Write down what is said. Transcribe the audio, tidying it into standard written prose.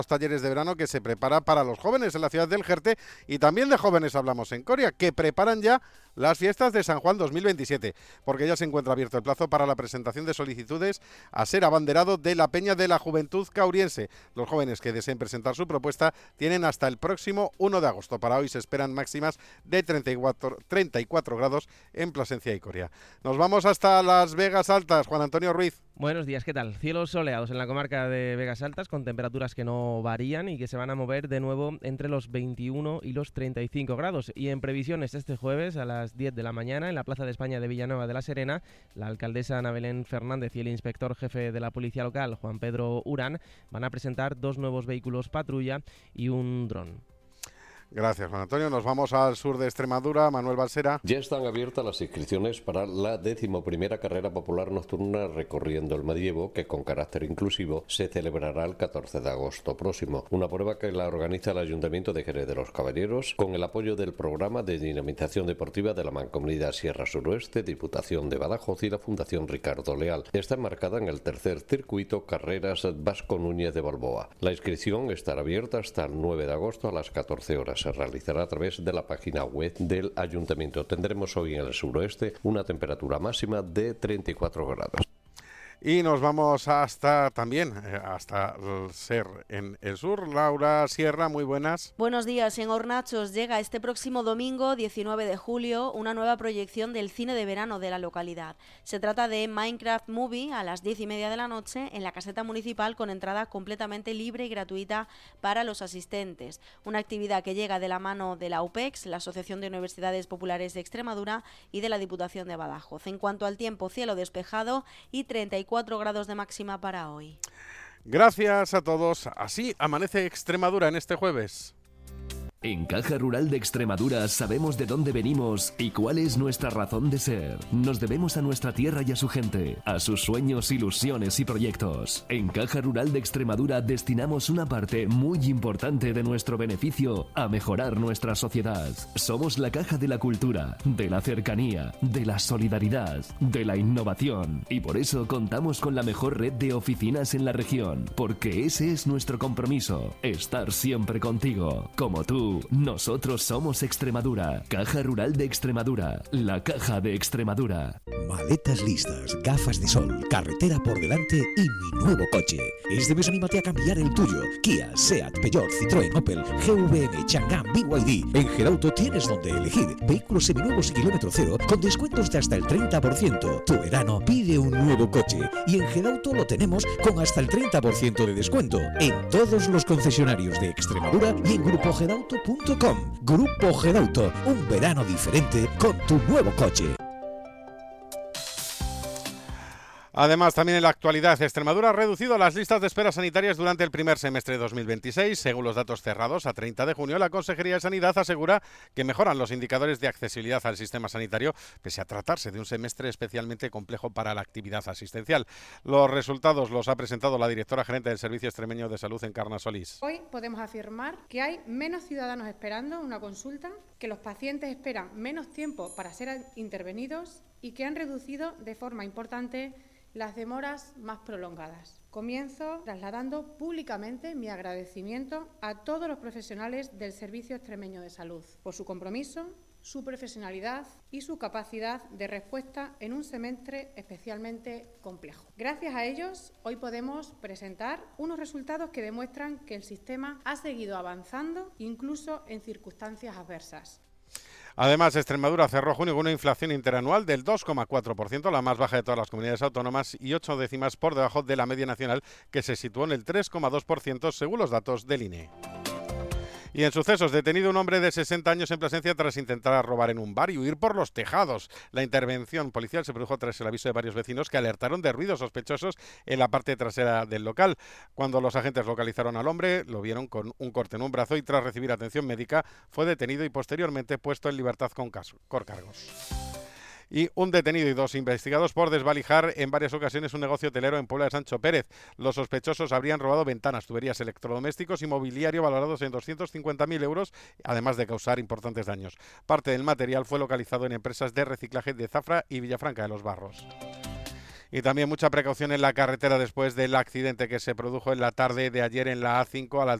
los talleres de verano que se prepara para los jóvenes en la ciudad del Jerte, y también de jóvenes hablamos en Coria, que preparan ya las fiestas de San Juan 2027, porque ya se encuentra abierto el plazo para la presentación de solicitudes a ser abanderado de la Peña de la Juventud Cauriense. Los jóvenes que deseen presentar su propuesta tienen hasta el próximo 1 de agosto. Para hoy se esperan máximas de 34 grados en Plasencia y Coria. Nos vamos hasta las Vegas Altas. Juan Antonio Ruiz. Buenos días, ¿qué tal? Cielos soleados en la comarca de Vegas Altas, con temperaturas que no varían y que se van a mover de nuevo entre los 21 y los 35 grados. Y en previsiones, este jueves a las 10 de la mañana, en la Plaza de España de Villanueva de la Serena, la alcaldesa Ana Belén Fernández y el inspector jefe de la policía local, Juan Pedro Urán, van a presentar 2 nuevos vehículos patrulla y un dron. Gracias, Juan Antonio. Nos vamos al sur de Extremadura. Manuel Balsera. Ya están abiertas las inscripciones para la 11ª carrera popular nocturna recorriendo el medievo, que con carácter inclusivo se celebrará el 14 de agosto próximo. Una prueba que la organiza el Ayuntamiento de Jerez de los Caballeros con el apoyo del Programa de Dinamización Deportiva de la Mancomunidad Sierra Suroeste, Diputación de Badajoz y la Fundación Ricardo Leal. Está enmarcada en el tercer circuito Carreras Vasco Núñez de Balboa. La inscripción estará abierta hasta el 9 de agosto a las 14 horas. Se realizará a través de la página web del Ayuntamiento. Tendremos hoy en el suroeste una temperatura máxima de 34 grados. Y nos vamos hasta el Ser en el sur. Laura Sierra, muy buenas. Buenos días. En Hornachos llega este próximo domingo, 19 de julio, una nueva proyección del cine de verano de la localidad. Se trata de Minecraft Movie a las 10:30 de la noche en la caseta municipal, con entrada completamente libre y gratuita para los asistentes. Una actividad que llega de la mano de la UPEX, la Asociación de Universidades Populares de Extremadura, y de la Diputación de Badajoz. En cuanto al tiempo, cielo despejado y 34 grados de máxima para hoy. Gracias a todos. Así amanece Extremadura en este jueves. En Caja Rural de Extremadura sabemos de dónde venimos y cuál es nuestra razón de ser. Nos debemos a nuestra tierra y a su gente, a sus sueños, ilusiones y proyectos. En Caja Rural de Extremadura destinamos una parte muy importante de nuestro beneficio a mejorar nuestra sociedad. Somos la caja de la cultura, de la cercanía, de la solidaridad, de la innovación, y por eso contamos con la mejor red de oficinas en la región, porque ese es nuestro compromiso, estar siempre contigo, como tú. Nosotros somos Extremadura, Caja Rural de Extremadura, la caja de Extremadura. Maletas listas, gafas de sol, carretera por delante y mi nuevo coche. Este mes anímate a cambiar el tuyo. Kia, Seat, Peugeot, Citroën, Opel, GVM, Chang'an, BYD. En Gerauto tienes donde elegir vehículos seminuevos y kilómetro cero con descuentos de hasta el 30%. Tu verano pide un nuevo coche y en Gerauto lo tenemos con hasta el 30% de descuento en todos los concesionarios de Extremadura y en grupogerauto.com. Grupo Gerauto, un verano diferente con tu nuevo coche. Además, también en la actualidad, Extremadura ha reducido las listas de espera sanitarias durante el primer semestre de 2026. Según los datos cerrados a 30 de junio, la Consejería de Sanidad asegura que mejoran los indicadores de accesibilidad al sistema sanitario, pese a tratarse de un semestre especialmente complejo para la actividad asistencial. Los resultados los ha presentado la directora gerente del Servicio Extremeño de Salud, Encarna Solís. Hoy podemos afirmar que hay menos ciudadanos esperando una consulta, que los pacientes esperan menos tiempo para ser intervenidos y que han reducido de forma importante las demoras más prolongadas. Comienzo trasladando públicamente mi agradecimiento a todos los profesionales del Servicio Extremeño de Salud por su compromiso, su profesionalidad y su capacidad de respuesta en un semestre especialmente complejo. Gracias a ellos, hoy podemos presentar unos resultados que demuestran que el sistema ha seguido avanzando incluso en circunstancias adversas. Además, Extremadura cerró junio con una inflación interanual del 2,4%, la más baja de todas las comunidades autónomas y 8 décimas por debajo de la media nacional, que se situó en el 3,2% según los datos del INE. Y en sucesos, detenido un hombre de 60 años en Plasencia tras intentar robar en un bar y huir por los tejados. La intervención policial se produjo tras el aviso de varios vecinos que alertaron de ruidos sospechosos en la parte trasera del local. Cuando los agentes localizaron al hombre, lo vieron con un corte en un brazo y tras recibir atención médica fue detenido y posteriormente puesto en libertad con cargos. Y un detenido y 2 investigados por desvalijar en varias ocasiones un negocio hotelero en Puebla de Sancho Pérez. Los sospechosos habrían robado ventanas, tuberías, electrodomésticos y mobiliario valorados en 250.000 euros, además de causar importantes daños. Parte del material fue localizado en empresas de reciclaje de Zafra y Villafranca de los Barros. Y también mucha precaución en la carretera después del accidente que se produjo en la tarde de ayer en la A5 a la